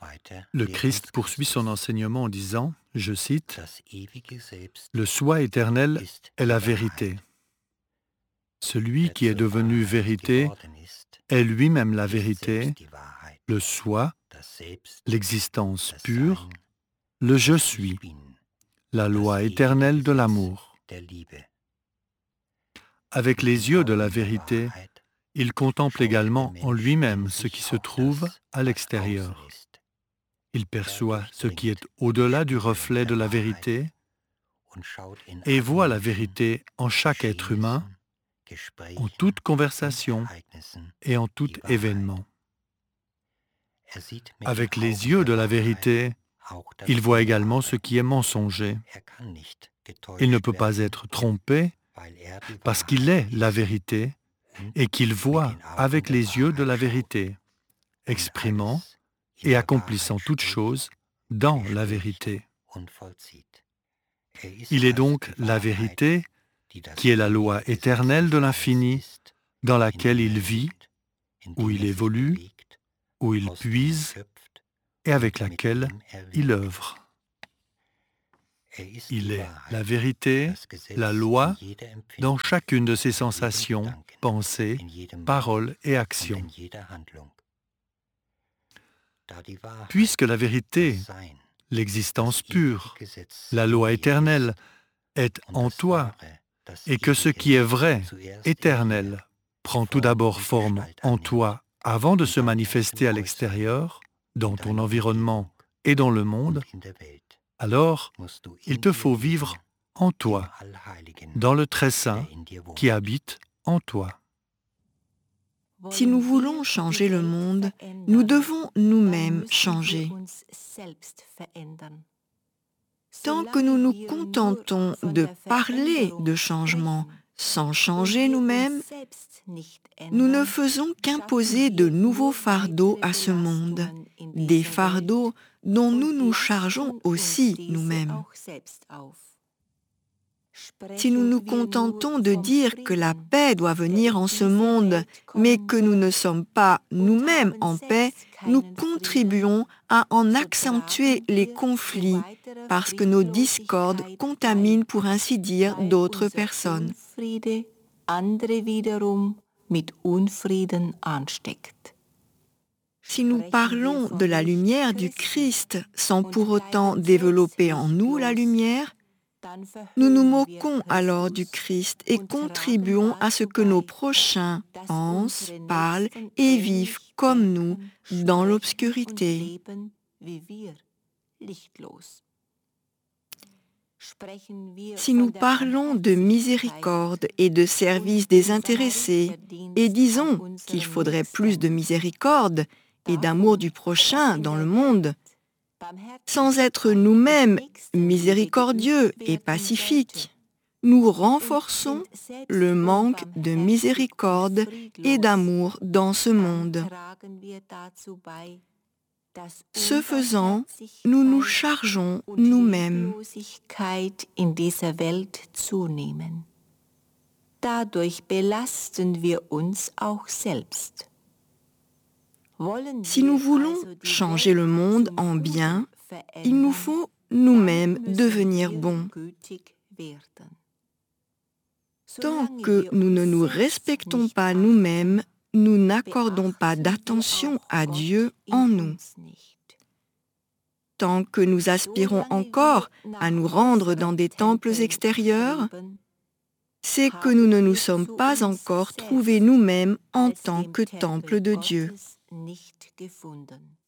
Le Christ poursuit son enseignement en disant, je cite, « Le soi éternel est la vérité. Celui qui est devenu vérité est lui-même la vérité, le soi, l'existence pure, le je suis, la loi éternelle de l'amour. » Avec les yeux de la vérité, il contemple également en lui-même ce qui se trouve à l'extérieur. Il perçoit ce qui est au-delà du reflet de la vérité et voit la vérité en chaque être humain, en toute conversation et en tout événement. Avec les yeux de la vérité, il voit également ce qui est mensonger. Il ne peut pas être trompé parce qu'il est la vérité et qu'il voit avec les yeux de la vérité, exprimant et accomplissant toutes choses dans la vérité. Il est donc la vérité qui est la loi éternelle de l'infini dans laquelle il vit, où il évolue, où il puise et avec laquelle il œuvre. Il est la vérité, la loi, dans chacune de ses sensations, pensées, paroles et actions. Puisque la vérité, l'existence pure, la loi éternelle, est en toi, et que ce qui est vrai, éternel, prend tout d'abord forme en toi avant de se manifester à l'extérieur, dans ton environnement et dans le monde, alors il te faut vivre en toi, dans le très saint qui habite en toi. Si nous voulons changer le monde, nous devons nous-mêmes changer. Tant que nous nous contentons de parler de changement sans changer nous-mêmes, nous ne faisons qu'imposer de nouveaux fardeaux à ce monde, des fardeaux dont nous nous chargeons aussi nous-mêmes. Si nous nous contentons de dire que la paix doit venir en ce monde, mais que nous ne sommes pas nous-mêmes en paix, nous contribuons à en accentuer les conflits parce que nos discordes contaminent, pour ainsi dire, d'autres personnes. Si nous parlons de la lumière du Christ sans pour autant développer en nous la lumière, nous nous moquons alors du Christ et contribuons à ce que nos prochains pensent, parlent et vivent comme nous dans l'obscurité. Si nous parlons de miséricorde et de service désintéressé et disons qu'il faudrait plus de miséricorde et d'amour du prochain dans le monde, sans être nous-mêmes miséricordieux et pacifiques, nous renforçons le manque de miséricorde et d'amour dans ce monde. Ce faisant, nous nous chargeons nous-mêmes. Si nous voulons changer le monde en bien, il nous faut nous-mêmes devenir bons. Tant que nous ne nous respectons pas nous-mêmes, nous n'accordons pas d'attention à Dieu en nous. Tant que nous aspirons encore à nous rendre dans des temples extérieurs, c'est que nous ne nous sommes pas encore trouvés nous-mêmes en tant que temple de Dieu.